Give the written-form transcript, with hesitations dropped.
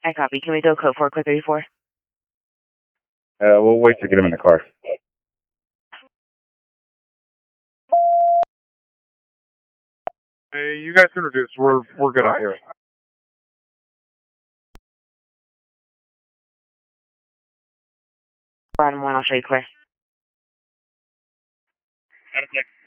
I copy. Can we go code 4, code 34? We'll wait to get him in the car. Hey, you guys introduce. We're good out here. Run 1, I'll show you clear. Got a